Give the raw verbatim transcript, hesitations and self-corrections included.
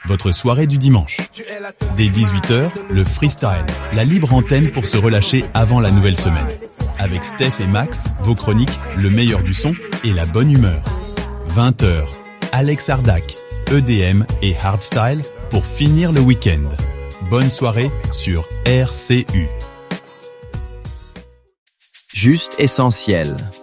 votre soirée du dimanche. Dès dix-huit heures, le freestyle, la libre antenne pour se relâcher avant la nouvelle semaine. Avec Steph et Max, vos chroniques, le meilleur du son et la bonne humeur. vingt heures, Alex Ardac, E D M et Hardstyle pour finir le week-end. Bonne soirée sur R C U. Juste essentiel.